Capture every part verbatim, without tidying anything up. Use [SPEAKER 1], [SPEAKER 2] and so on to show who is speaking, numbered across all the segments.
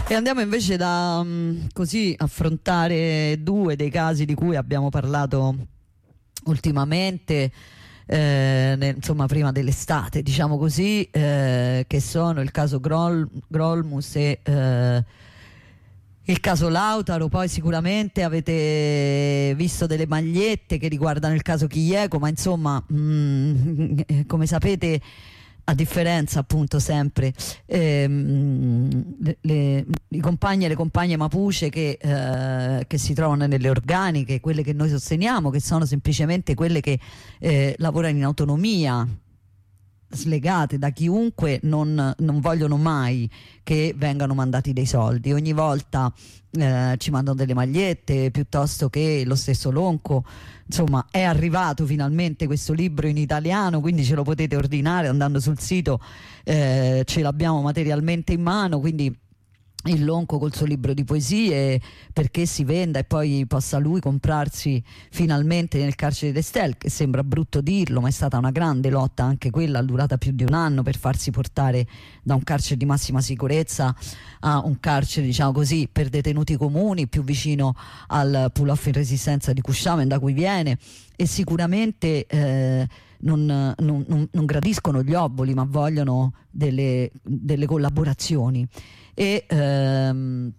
[SPEAKER 1] E andiamo invece da um, così affrontare due dei casi di cui abbiamo parlato ultimamente, eh, ne, insomma prima dell'estate, diciamo così, eh, che sono il caso Grol, Grolmus e eh, il caso Lautaro. Poi sicuramente avete visto delle magliette che riguardano il caso Chijeko, ma insomma mh, come sapete, a differenza appunto sempre ehm, le, le, i compagni e le compagne Mapuche che, eh, che si trovano nelle organiche, quelle che noi sosteniamo, che sono semplicemente quelle che eh, lavorano in autonomia, slegate da chiunque, non, non vogliono mai che vengano mandati dei soldi. Ogni volta eh, ci mandano delle magliette, piuttosto che lo stesso Lonco. Insomma, è arrivato finalmente questo libro in italiano, quindi ce lo potete ordinare andando sul sito, eh, ce l'abbiamo materialmente in mano, quindi il Lonco col suo libro di poesie, perché si venda e poi possa lui comprarsi finalmente nel carcere di Estel, che sembra brutto dirlo, ma è stata una grande lotta anche quella, durata più di un anno, per farsi portare da un carcere di massima sicurezza a un carcere, diciamo così, per detenuti comuni, più vicino al pull-off in resistenza di Cusciamen, da cui viene. E sicuramente eh, non, non, non, non gradiscono gli oboli, ma vogliono delle, delle collaborazioni. E, ehm,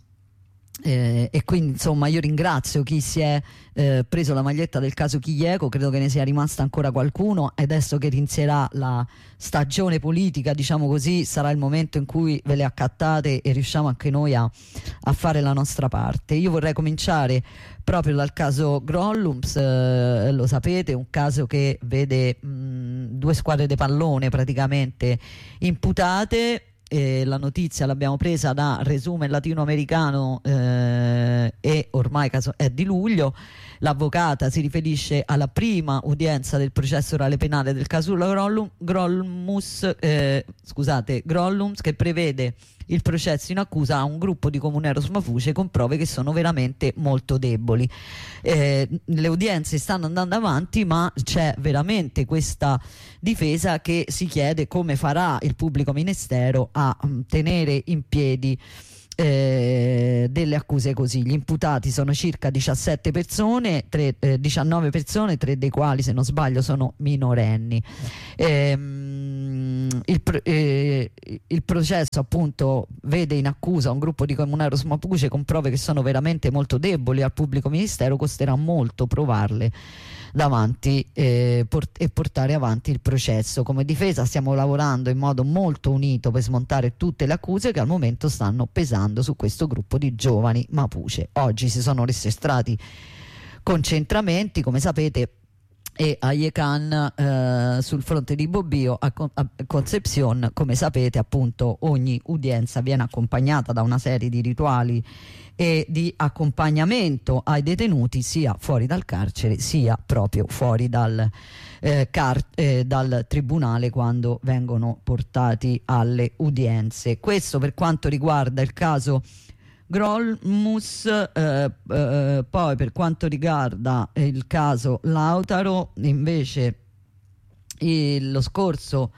[SPEAKER 1] eh, e quindi insomma io ringrazio chi si è eh, preso la maglietta del caso Chijeko, credo che ne sia rimasta ancora qualcuno, e adesso che inizierà la stagione politica, diciamo così, sarà il momento in cui ve le accattate e riusciamo anche noi a, a fare la nostra parte. Io vorrei cominciare proprio dal caso Grolums, eh, lo sapete, un caso che vede mh, due squadre di pallone praticamente imputate. Eh, la notizia l'abbiamo presa da Resume latinoamericano eh, e ormai caso è di luglio. L'avvocata si riferisce alla prima udienza del processo orale penale del caso Grollum, Grollmus, eh, scusate, Grollums, che prevede il processo in accusa a un gruppo di Comuneros Mapuche con prove che sono veramente molto deboli. Eh, le udienze stanno andando avanti, ma c'è veramente questa difesa che si chiede come farà il pubblico ministero a um, tenere in piedi Eh, delle accuse così. Gli imputati sono circa diciassette persone, tre, eh, diciannove persone, tre dei quali, se non sbaglio, sono minorenni. Ehm, il, eh, il processo appunto vede in accusa un gruppo di Comuneros Mapuche con prove che sono veramente molto deboli. Al pubblico ministero costerà molto provarle davanti eh, port- e portare avanti il processo. Come difesa stiamo lavorando in modo molto unito per smontare tutte le accuse che al momento stanno pesando su questo gruppo di giovani Mapuche. Oggi si sono registrati concentramenti, come sapete, e a Yecan eh, sul fronte di Bobbio, a, Con- a Concepción, come sapete, appunto ogni udienza viene accompagnata da una serie di rituali e di accompagnamento ai detenuti, sia fuori dal carcere sia proprio fuori dal, eh, car- eh, dal tribunale, quando vengono portati alle udienze. Questo per quanto riguarda il caso Grolmus. eh, eh, poi per quanto riguarda il caso Lautaro, invece il, lo scorso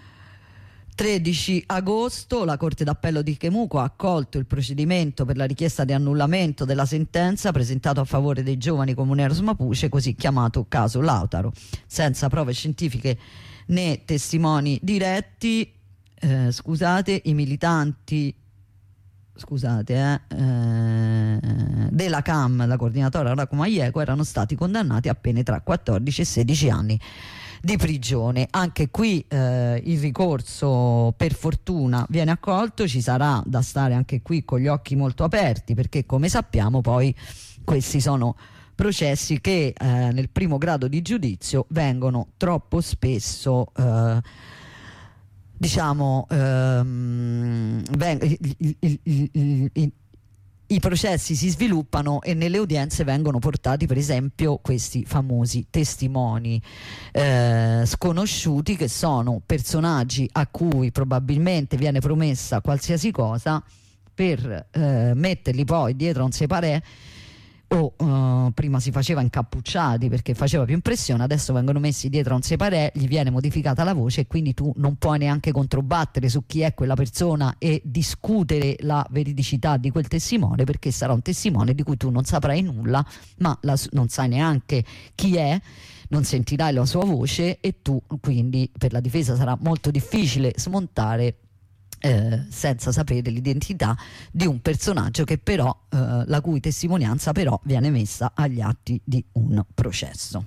[SPEAKER 1] tredici agosto la Corte d'Appello di Temuco ha accolto il procedimento per la richiesta di annullamento della sentenza presentato a favore dei giovani Comuneros Mapuche, così chiamato caso Lautaro. Senza prove scientifiche né testimoni diretti, eh, scusate, i militanti scusate eh, eh, della C A M, la coordinatoria Racco Chijeko, erano stati condannati a pene tra quattordici e sedici anni di prigione. Anche qui eh, il ricorso per fortuna viene accolto, ci sarà da stare anche qui con gli occhi molto aperti, perché come sappiamo poi questi sono processi che eh, nel primo grado di giudizio vengono troppo spesso eh, diciamo ehm, veng- il, il, il, il, il, i processi si sviluppano e nelle udienze vengono portati per esempio questi famosi testimoni eh, sconosciuti, che sono personaggi a cui probabilmente viene promessa qualsiasi cosa per eh, metterli poi dietro a un separé, o uh, prima si faceva incappucciati perché faceva più impressione, adesso vengono messi dietro a un separé, gli viene modificata la voce e quindi tu non puoi neanche controbattere su chi è quella persona e discutere la veridicità di quel testimone, perché sarà un testimone di cui tu non saprai nulla, ma la, non sai neanche chi è, non sentirai la sua voce e tu quindi per la difesa sarà molto difficile smontare Eh, senza sapere l'identità di un personaggio che però eh, la cui testimonianza però viene messa agli atti di un processo.